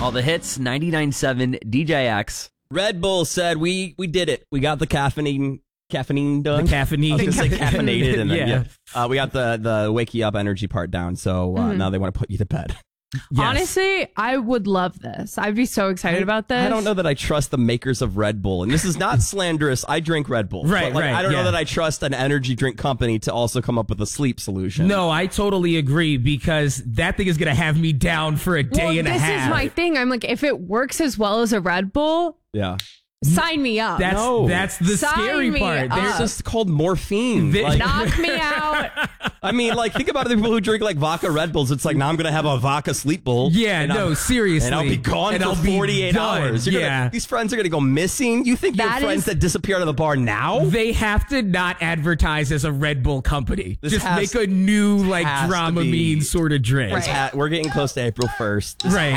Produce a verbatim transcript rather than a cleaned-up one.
All the hits, ninety-nine point seven D J X. Red Bull said we we did it. We got the caffeine caffeine done. The caffeine. I was going to say caffeinated. And then, Yeah. yeah. Uh, we got the, the wake you up energy part down. So uh, now they want to put you to bed. Yes. Honestly, I would love this. I'd be so excited about this. I don't know that I trust the makers of Red Bull. And this is not slanderous. I drink Red Bull. Right, But, like, right, I don't yeah. know that I trust an energy drink company to also come up with a sleep solution. No, I totally agree because that thing is going to have me down for a day well, and a this half. is my thing. I'm like, if it works as well as a Red Bull, Yeah. sign me up. That's No. that's the Sign scary me part. up. There's It's Uh, just called morphine. They- Like, Knock me out. I mean, like, think about the people who drink like vodka Red Bulls. It's like, now I'm going to have a vodka sleep bowl. Yeah, and no, I'm- seriously. And I'll be gone And for I'll be forty-eight done. hours. You're Yeah. Gonna, these friends are going to go missing. You think you That have friends is- that disappear out of the bar now? They have to not advertise as a Red Bull company. This Just has- make a new like has to Dramamine be- sort of drink. This ha- we're getting close to April first. This Right.